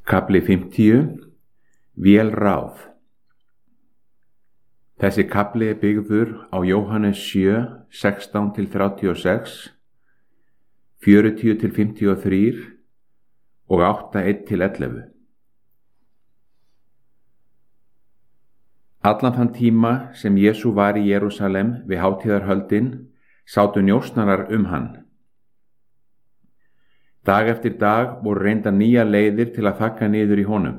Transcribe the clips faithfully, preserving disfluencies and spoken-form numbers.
Kafli fimmtíu. Vélráð. Þessi kafli er byggður á Jóhannes sjö, sextán til þrjátíu og sex, fjörutíu til fimmtíu og þrjú og átta, eitt til ellefu. Allan þann tíma sem Jesú var í Jerúsalem við hátíðarhöldin sátu njósnarar um hann. Dag eftir dag voru reyndar nýja leiðir til að þagga niður í honum.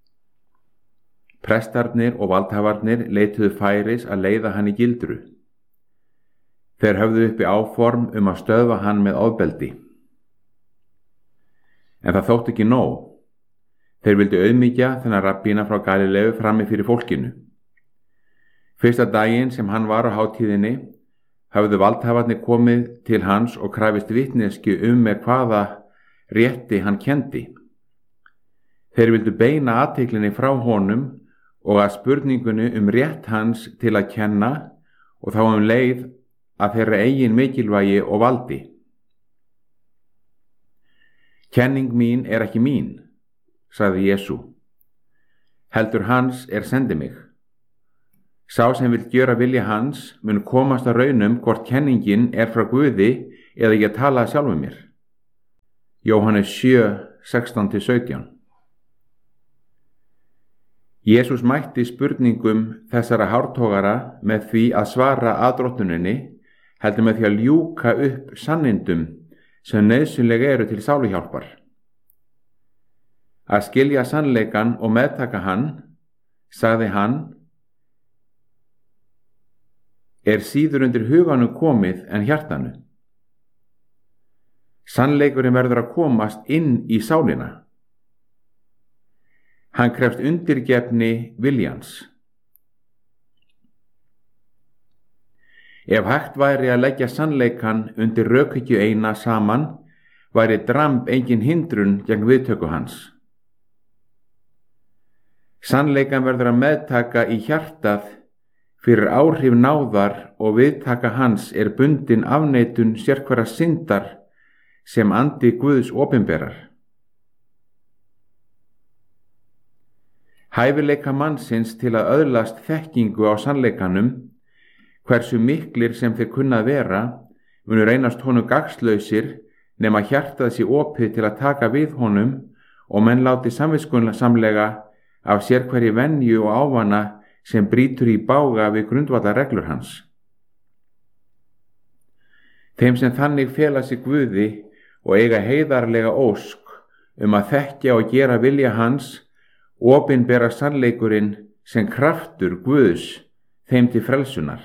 Prestarnir og valdhafarnir leituðu færis að leiða hann í gildru. Þeir höfðu uppi áform um að stöðva hann með ofbeldi. En það þótti ekki nóg. Þeir vildu auðmýkja þennan rabbína frá Galileu frammi fyrir fólkinu. Fyrsta daginn sem hann var á hátíðinni höfðu valdhafarnir komið til hans og krafist vitneskju um með hvaða rétti hann kenndi. Þeir vildu beina athyglinni frá honum og að spurningunni um rétt hans til að kenna og þá um leið að þeirra eigin mikilvægi og valdi. Kenning mín er ekki mín, sagði Jesú. Heldur hans er sendi mig. Sá sem vill gjöra vilja hans mun komast að raunum hvort kenningin er frá Guði eða ég tala sjálfum mér. Jóhannes sjö, sextán til sautján. Jesús mætti spurningum þessara hártogara með því að svara aðdróttuninni, heldur með því að ljúka upp sannindum sem nauðsynlega eru til sáluhjálpar. Að skilja sannleikann og meðtaka hann, sagði hann, er síður undir huganum komið en hjartanu. Sannleikurinn verður að komast inn í sálina. Hann krefst undirgefni viljans. Ef hægt væri að leggja sannleikann undir rökhyggju eina saman, væri dramb engin hindrun gegn viðtöku hans. Sannleikann verður að meðtaka í hjartað fyrir áhrif náðar og viðtaka hans er bundin afneitun sérhverra syndar sem andi Guðs opinberar. Hæfileika mannsins til að öðlast þekkingu á sannleikanum, hversu miklir sem þeir kunna vera, munu reynast honum gagnslausir nema hjartað sé opið til að taka við honum og menn láti samviskusamlega af sérhverri venju og ávana sem brýtur í bága við grundvallarreglur hans. Þeim sem þannig fela sig Guði og eiga heiðarlega ósk um að þekkja og gera vilja hans, opinbera sannleikurinn sem kraftur Guðs þeim til frelsunar.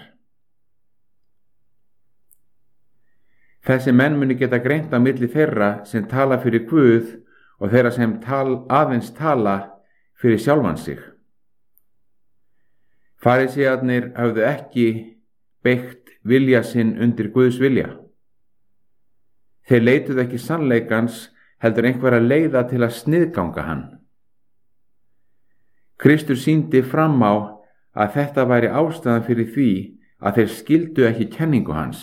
Þessi menn muni geta greint á milli þeirra sem tala fyrir Guð og þeirra sem tal, aðeins tala fyrir sjálfan sig. Farísearnir höfðu ekki beygt vilja sinn undir Guðs vilja. Þeir leituðu ekki sannleikans, heldur einhverja leiða til að sniðganga hann. Kristur sýndi fram á að þetta væri ástæðan fyrir því að þeir skildu ekki kenningu hans.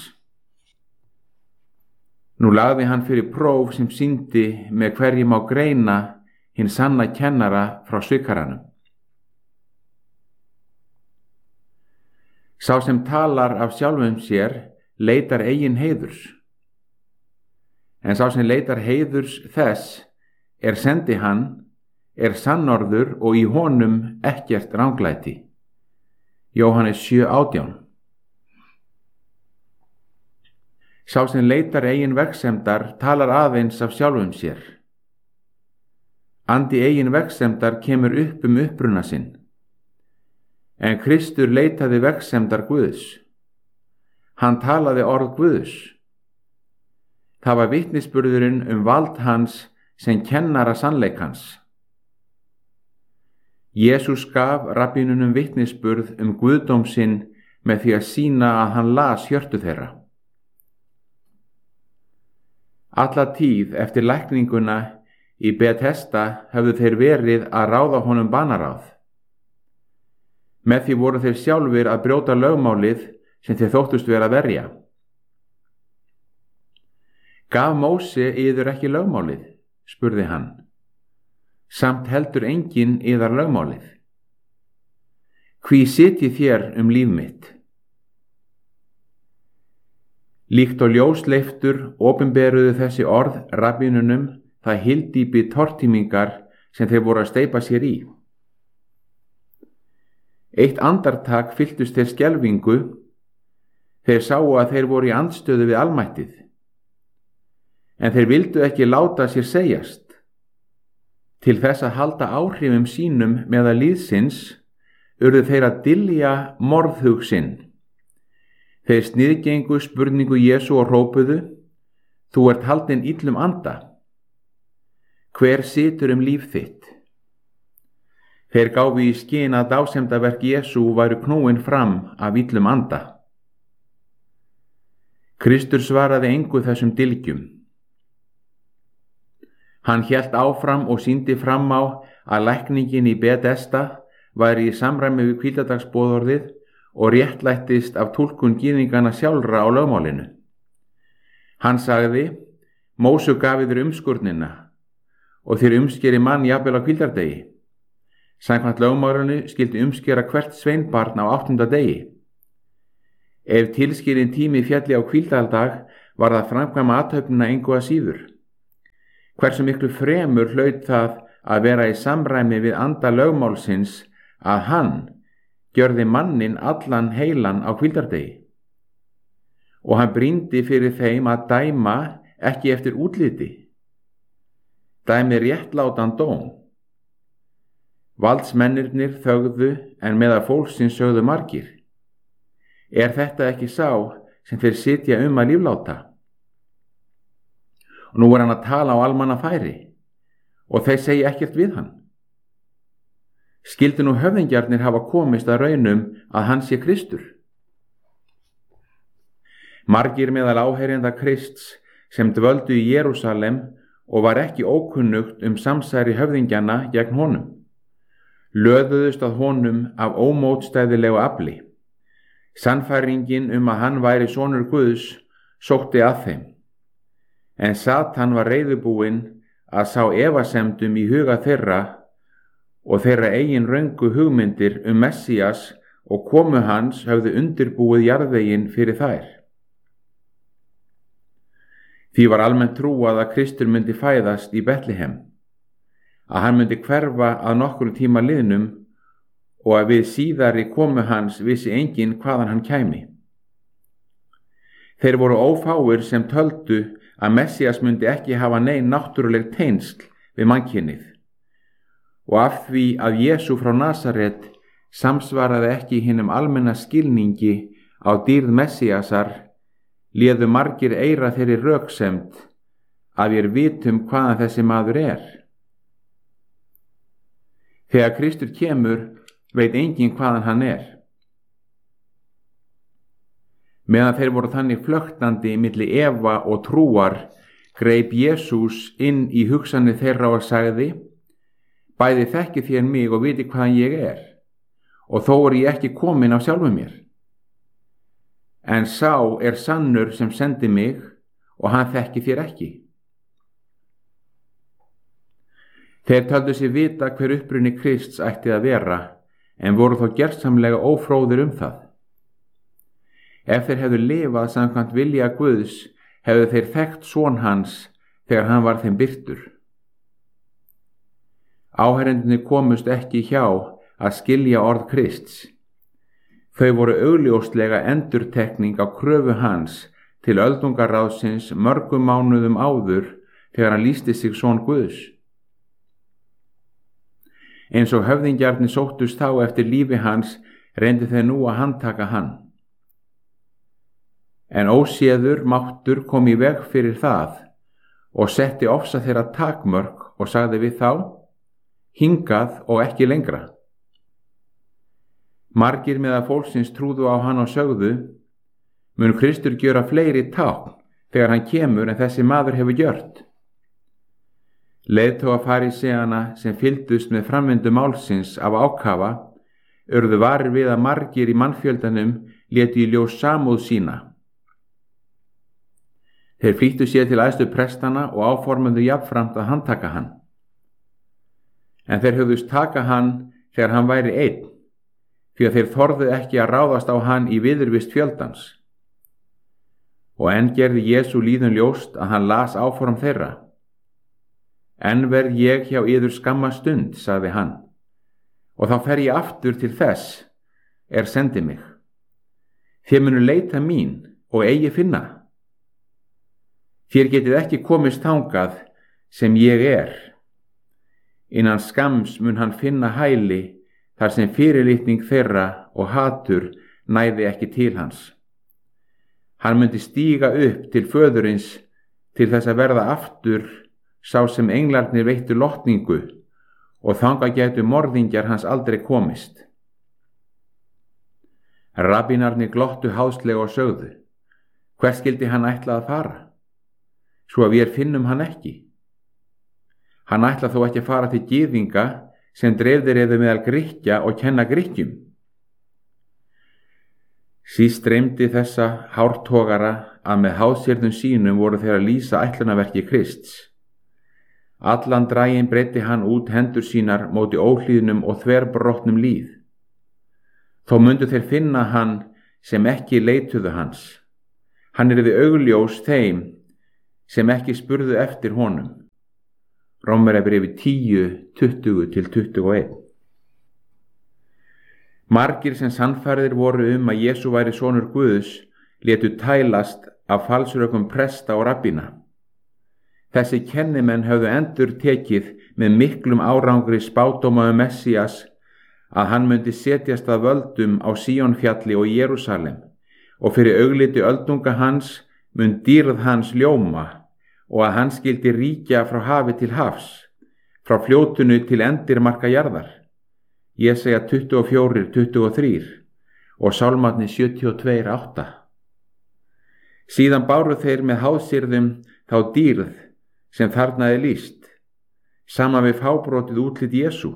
Nú lagði hann fyrir próf sem sýndi með hverju má greina hinn sanna kennara frá svikaranum. Sá sem talar af sjálfum sér leitar eigin heiðurs. En sá sem leitar heiðurs þess er sendi hann, er sannorður og í honum ekkert ranglæti. Jóhannes sjö, átján. Sá sem leitar eigin vegsemdar talar aðeins af sjálfum sér. Andi eigin vegsemdar kemur upp um uppruna sinn. En Kristur leitaði vegsemdar Guðs. Hann talaði orð Guðs. Það var vitnisburðurinn um vald hans sem kennara sannleikans. Jesús gaf rabbínunum vitnisburð um guðdóm sinn með því að sýna að hann las hjörtu þeirra. Alla tíð eftir lækninguna í Betesda höfðu þeir verið að ráða honum banaráð. Með því voru þeir sjálfir að brjóta lögmálið sem þeir þóttust vera að verja. Gaf Móse yður ekki lögmálið? Spurði hann. samt heldur enginn yðar lögmálið. Hví sitjið þér um líf mitt? Líkt og ljósleiftur opinberuðu þessi orð rabbínunum það hyldýpi tortímingar sem þeir voru að steypa sér í. Eitt andartak fylltust þeir skelfingu, þeir sáu að þeir voru í andstöðu við almættið. En þeir vildu ekki láta sér segjast. Til þess að halda áhrifum sínum meðal líðsins, urðu þeir að dylja morðhug sinn. Þeir sniðgengu spurningu Jesú og hrópuðu: Þú ert haldinn illum anda. Hver situr um líf þitt? Þeir gáfu í skyn að dásemdaverk Jesú væru knúin fram af illum anda. Kristur svaraði engu þessum dylgjum. Hann hélt áfram og sýndi fram á að lækningin í Betesda væri í samræmi við hvíldardagsboðorðið og réttlættist af túlkun gyðinganna sjálfra á lögmálinu. Hann sagði: Móse gaf yður umskurnina og þér umskeri mann jafnvel á hvíldardegi. Samkvæmt lögmálinu skyldi umskera hvert sveinbarn á áttunda degi. Ef tilskilinn tími fjalli á hvíldardag var það framkvæma athöfnina engu að síður. Hversu miklu fremur hlaut það að vera í samræmi við anda lögmálsins að hann gjörði mannin allan heilan á hvíldardegi. Og hann brýndi fyrir þeim að dæma ekki eftir útliti, dæmi réttlátan dóm. Valdsmennirnir þögðu en meðal fólksins sögðu margir: Er þetta ekki sá sem þeir sitja um að lífláta? Og nú er hann að tala á almannafæri og þeir segja ekkert við hann. Skyldu nú höfðingjarnir hafa komist að raunum að hann sé Kristur? Margir meðal áheyrenda Krists sem dvöldu í Jerúsalem og var ekki ókunnugt um samsæri höfðingjana gegn honum, löðuðust að honum af ómótstæðilegu afli. Sannfæringin um að hann væri sonur Guðs sótti að þeim. En Satan var reiðubúinn að sá efasemdum í huga þeirra og þeirra eigin röngu hugmyndir um Messías og komu hans höfðu undirbúið jarðveginn fyrir þær. Því var almennt trúað að Kristur myndi fæðast í Betlehem, að hann myndi hverfa að nokkrum tíma liðnum og að við síðari komu hans vissi enginn hvaðan hann kæmi. Þeir voru ófáir sem töldu að Messías myndi ekki hafa nein náttúruleg tengsl við mannkynið, og af því að Jesú frá Nasaret samsvaraði ekki hinum almenna skilningi á dýrð Messíasar, léðu margir eyra þeirri röksemd að við vitum hvaðan þessi maður er. Þegar Kristur kemur veit enginn hvaðan hann er. Meðan þeir voru þannig flöktandi milli efa og trúar, greip Jesús inn í hugsanir þeirra og sagði: Bæði þekkið þér mig og viti hvaðan ég er, og þó er ég ekki komin af sjálfum mér. En sá er sannur sem sendi mig, og hann þekkið þér ekki. Þeir töldu sig vita hver uppruni Krists ætti að vera, en voru þó gersamlega ófróðir um það. Ef þeir hefðu lifað samkvæmt vilja Guðs, hefðu þeir þekkt son hans þegar hann var þeim birtur. Áheyrendurnir komust ekki hjá að skilja orð Krists. Þau voru augljóslega endurtekning á kröfu hans til öldungaráðsins mörgum mánuðum áður þegar hann lýsti sig son Guðs. Eins og höfðingjarnir sóttust þá eftir lífi hans, reyndu þeir nú að handtaka hann. En óséður máttur kom í veg fyrir það og setti ofsa þeirra takmörk og sagði við þá: Hingað og ekki lengra. Margir meðal fólksins trúðu á hann og sögðu: Mun Kristur gjöra fleiri tákn þegar hann kemur en þessi maður hefur gjört? Leiðtogar faríseana sem fylgdust með framvindu málsins af ákafa urðu varir við að margir í mannfjöldanum létu í ljós samúð sína. Þeir flýttu sér til æðstu prestana og áformuðu jafnframt að handtaka hann. en þeir höfðust taka hann þegar hann væri einn, því að þeir þorðu ekki að ráðast á hann í viðurvist fjöldans. Og enn gerði Jesú lýðum ljóst að hann las áform þeirra. Enn verð ég hjá yður skamma stund, sagði hann, og þá fer ég aftur til þess er sendi mig. Þér munu leita mín og eigi finna. Þér getið ekki komist þangað sem ég er. Innan skams mun hann finna hæli þar sem fyrirlitning þeirra og hatur næði ekki til hans. Hann myndi stíga upp til föðurins til þess að verða aftur sá sem englarnir veittu lotningu og þangað gætu morðingjar hans aldrei komist. Rabbínarnir glottu háðslega og sögðu: Hvert skyldi hann ætla að fara, svo að við finnum hann ekki? Hann ætla þó ekki að fara til gyðinga sem dreifðir eða meðal Grikkja og kenna Grikkjum. Síst dreymdi þessa hártogara að með háðsérðum sínum voru þeir að lýsa ætlunarverki Krists. Allan daginn breiddi hann út hendur sínar móti óhlýðnum og þverbrotnum líð. Þó mundu þeir finna hann sem ekki leituðu hans. Hann yrði augljós þeim sem ekki spurðu eftir honum. Rómverjabréfi tíu, tuttugu til tuttugu og eitt. Margir sem sannfærðir voru um að Jesú væri sonur Guðs létu tælast af falsrökum presta og rabbína. Þessi kennimenn höfðu endur tekið með miklum árangri spádóma um Messías að hann myndi setjast að völdum á Síónfjalli og Jerúsalem og fyrir augliti öldunga hans mun dýrð hans ljóma og að hann skyldi ríkja frá hafi til hafs, frá fljótunu til endirmarka jarðar. Jesaja tuttugu og fjögur, tuttugu og þrjú og Sálmarnir sjötíu og tvö, átta. Síðan báru þeir með háðsýrðum þá dýrð sem þarna er lýst, sama við fábrotið útlit Jesú.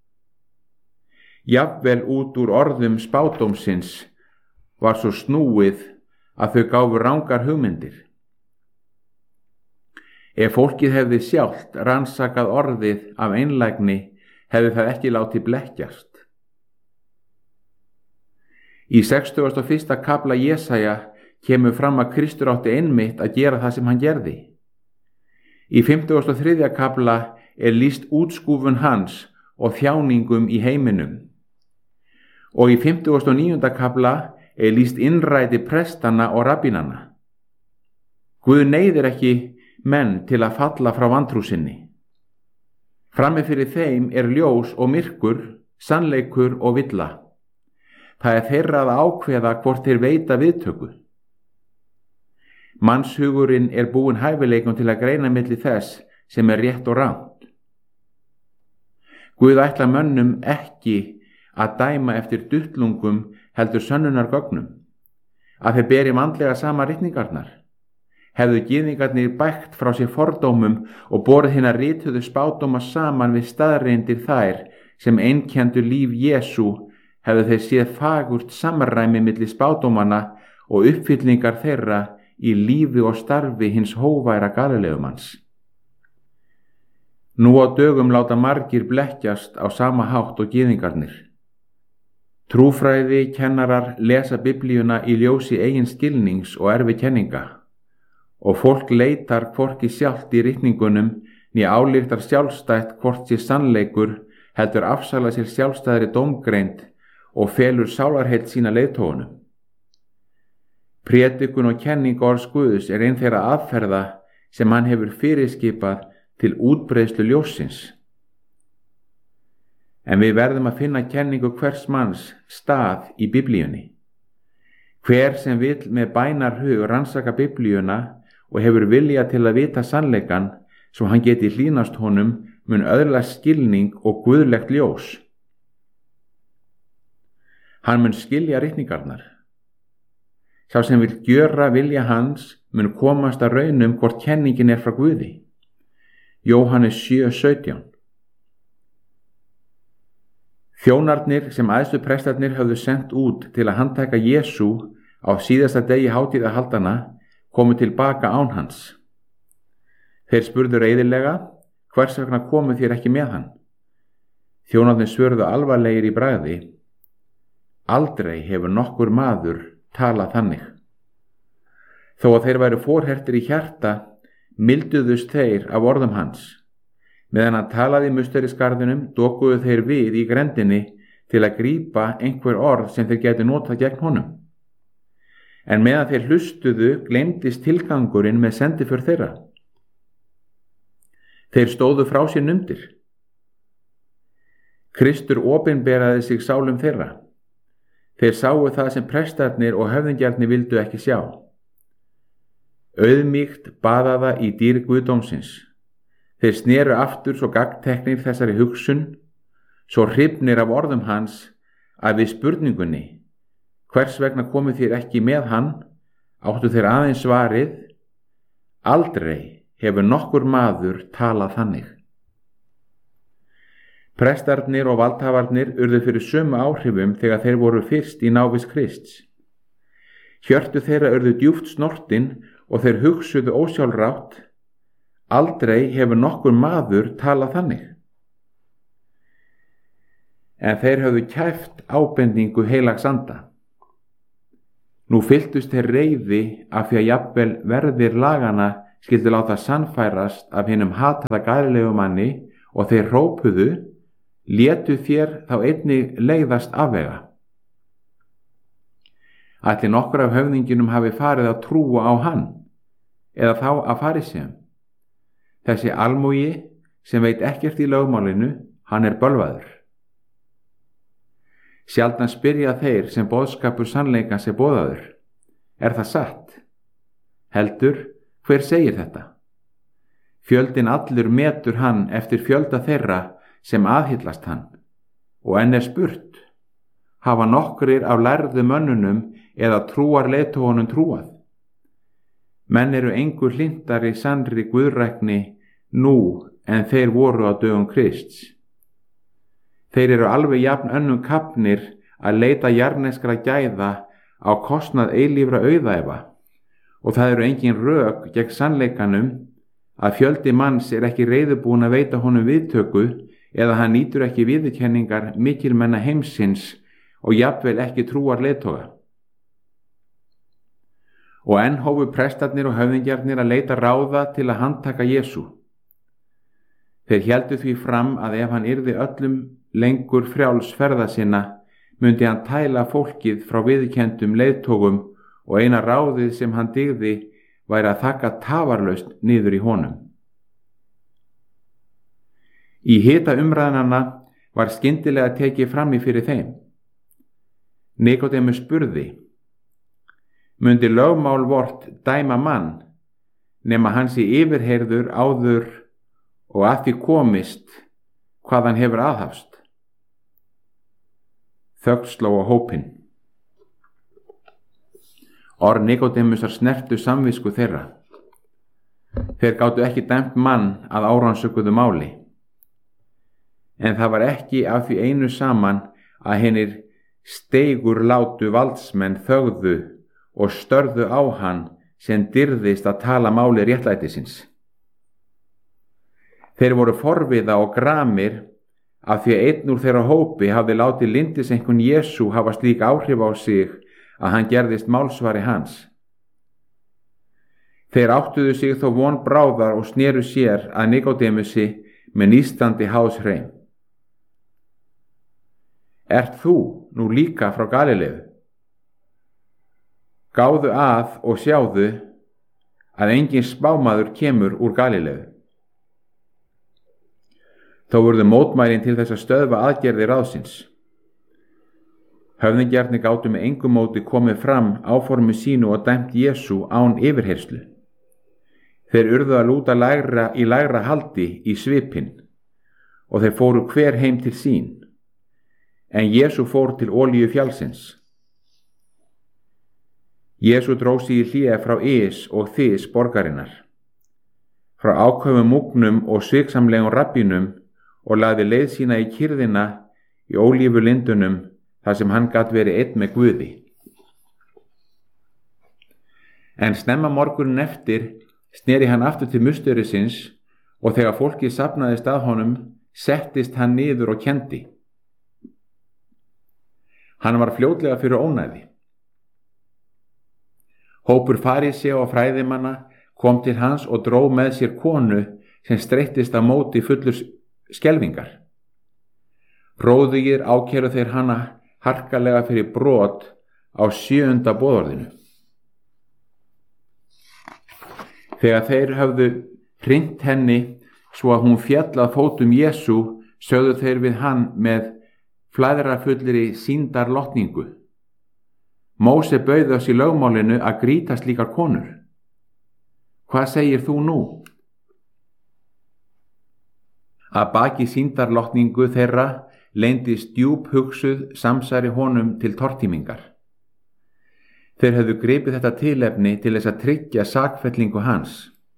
Jafnvel út úr orðum spádómsins var svo snúið að þau gáfu rangar hugmyndir. Ef fólkið hefði sjálft rannsakað orðið af einlægni, hefði það ekki látið blekkjast. Í sextugasta og fyrsta kafla Jesaja kemur fram að Kristur átti einmitt að gera það sem hann gerði. Í fimmtugasta og þriðja kafla er lýst útskúfun hans og þjáningum í heiminum. Og í fimmtugasta og níunda kafla er lýst innræti prestana og rabbínana. Guð neyðir ekki menn til að falla frá vantrú sinni. Frammi fyrir þeim er ljós og myrkur, sannleikur og villa. Það er þeirra að ákveða hvort þeir veita viðtöku. Mannshugurinn er búinn hæfileikum til að greina milli þess sem er rétt og rangt. Guð ætla mönnum ekki að dæma eftir duttlungum heldur sönnunargögnum, að þeir beri vandlega sama ritningarnar. Hefðu gyðingarnir bægt frá sér fordómum og borið hina rituðu spádóma saman við staðreyndir þær sem einkenndu líf Jesú, hefðu þeir séð fagurt samræmi milli spádómana og uppfyllingar þeirra í lífi og starfi hins hóværa Galilegumanns. Nú á dögum láta margir blekkjast á sama hátt og gyðingarnir. Trúfræði kennarar lesa biblíuna í ljósi eigin skilnings og erfi kenninga og fólk leitar hvorki sjálft í ritningunum né ályktar sjálfstætt hvort sé sannleikur heldur afsala sér sjálfstæðri dómgreind og felur sálarheill sína leiðtogunum. Prédikun og kenning orðs Guðs er ein þeirra aðferða sem hann hefur fyrirskipað til útbreiðslu ljóssins. En við verðum að finna kenningu hvers manns stað í biblíunni. Hver sem vill með bænarhug rannsaka biblíuna og hefur vilja til að vita sannleikan svo hann geti hlýnast honum mun öðlast skilning og guðlegt ljós. Hann mun skilja ritningarnar. Sá sem vill gjöra vilja hans mun komast að raunum hvort kenningin er frá Guði. Jóhannes sjö, sautján. Þjónarnir sem æðstu prestarnir höfðu sent út til að handtaka Jesú á síðasta degi hátíðahaldana komu tilbaka án hans. Þeir spurðu reiðilega: hvers vegna komu þér ekki með hann? Þjónarnir svörðu alvarlegir í bragði: Aldrei hefur nokkur maður talað þannig. Þó að þeir væru forhertir í hjarta, milduðust þeir af orðum hans. Meðan hann talaði í musterisgarðinum, dokuðu þeir við í grendinni til að grípa einhver orð sem þeir gætu notað gegn honum. En meðan þeir hlustuðu, gleymdist tilgangurinn með sendiför þeirra. Þeir stóðu frá sér numdir. Kristur opinberaði sig sálum þeirra. Þeir sáu það sem prestarnir og höfðingjarnir vildu ekki sjá. Auðmýkt baðaða í dýr guðdómsins. Þeir sneru aftur svo gagnteknir þessari hugsun, svo hrifnir af orðum hans, að við spurningunni: hvers vegna komuð þér ekki með hann, áttu þeir aðeins svarið: Aldrei hefur nokkur maður talað þannig. Prestarnir og valdhafarnir urðu fyrir sömu áhrifum þegar þeir voru fyrst í návist Krists. Hjörtu þeirra urðu djúpt snortin og þeir hugsuðu ósjálfrátt: Aldrei hefur nokkur maður talað þannig. En þeir höfðu kæft ábendingu heilags anda. Nú fylltust þeir reiði af því að jafnvel verðir laganna skyldu láta sannfærast af hinum hataða gærilegu manni, og þeir hrópuðu: Létu þér þá einnig leiðast afvega. Ætli nokkur af höfðingjunum hafi farið að trúa á hann, eða þá að farisseum. Þessi almúgi sem veit ekkert í lögmálinu, hann er bölvaður. Sjaldan spyrja þeir sem boðskapur sannleikans er boðaður: Er það satt? Heldur, hver segir þetta? Fjöldin allur metur hann eftir fjölda þeirra sem aðhyllast hann, og enn er spurt: Hafa nokkrir af lærðu mönnunum eða trúar leiðtogunum trúað? Menn eru engu hlintari sannri guðrækni nú en þeir voru á dögum Krists. Þeir eru alveg jafn önnum kapnir að leita jarneskra gæða á kostnað eilífra auðæfa, og það eru engin rök gegn sannleikanum að fjöldi manns er ekki reiðubúin að veita honum viðtöku, eða hann nýtur ekki viðurkenningar mikilmenna heimsins og jafnvel ekki trúar leiðtoga. Og enn hófu prestarnir og höfðingjarnir að leita ráða til að handtaka Jesú. Þeir héldu því fram að ef hann yrði öllum lengur frjáls ferða sinna, myndi hann tæla fólkið frá viðurkenndum leiðtogum, og eina ráðið sem hann dygði væri að þakka tafarlaust niður í honum. Í hita umræðnanna var skyndilega tekið fram í fyrir þeim. Nikodémus spurði: Mundi lögmál vort dæma mann, nema hann sé yfirheyrður áður og að því komist hvað hann hefur aðhafst? Þögn sló á hópinn. Orð Nikodémusar snertu samvisku þeirra. Þeir gátu ekki dæmt mann að árannsökuðu máli. En það var ekki af því einu saman að hinir steigur látu valdsmenn þögðu og störðu á hann sem dyrðist að tala máli réttlætisins. Þeir voru forviða og gramir af því að einn úr þeirra hópi hafði látið lyndiseinkun Jesú hafa slík áhrif á sig að hann gerðist málsvari hans. Þeir áttuðu sig þó von bráðar og sneru sér að Nikodémusi með nístandi háðshreim. Ert þú nú líka frá Galileu? Gáðu að og sjáðu að engin spámaður kemur úr Galileu. Þá voru mótmælin til þess að stöðva aðgerðir ráðsins. Höfðingjarnir gátu með engu móti komið fram áformi sínu og dæmt Jesú án yfirheyrslu. Þeir urðu að lúta lægra í lægra haldi í svipinn, og þeir fóru hver heim til sín. En Jesú fór til Olíu fjallsins. Jesú dró sig í hlé frá Ys og Þys borgarinnar, frá áköfum múgnum og sviksamlegum rabbínum, og lagði leið sína í kyrðina í ólífulindunum þar sem hann gat verið einn með Guði. En snemma morgunin eftir sneri hann aftur til musterisins, og þegar fólkið safnaðist að honum settist hann niður og kenndi. Hann var fljótlega fyrir ónæði. Hópur farísea og fræðimanna kom til hans og dró með sér konu sem streittist á móti fullur skelfingar. Róðugir ákæru þeir hana harkalega fyrir brot á sjöunda boðorðinu. Þegar þeir höfðu hrint henni svo að hún féll að fótum Jesú, sögðu þeir við hann með flæðrafullri sýndarlotningu: Móse bauð oss í lögmálinu að grýta slíkar konur. Hvað segir þú nú? Að baki sýndarlotningu þeirra leyndist djúp hugsuð samsæri honum til tortímingar. Þeir hefðu gripið þetta tilefni til þess að tryggja sakfellingu hans.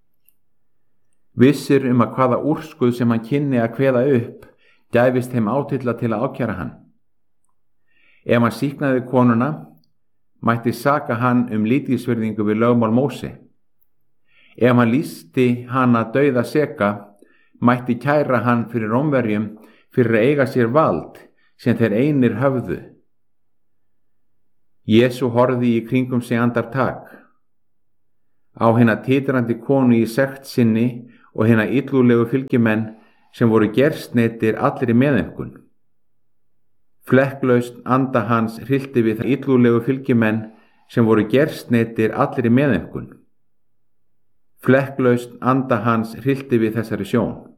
Vissir um að hvaða úrskurð sem hann kynni að kveða upp gæfist þeim átilla til að ákæra hann. Ef hann sýknaði konuna, mætti saka hann um lítilsvirðingu við lögmál Móse. Ef hann lýsti hana dauða seka, mætti kæra hann fyrir Rómverjum fyrir að eiga sér vald sem þeir einir höfðu. Jesú horfði í kringum sig andartak. Á hina titrandi konu í sekt sinni og hina illúlegu fylgimenn sem voru gersneytir allri meðaumkun. Flekklaust anda hans hryllti við það illúlegu fylgimenn sem voru gersneytir allri meðaumkun. Flekklaust anda hans hryllti við þessari sjón.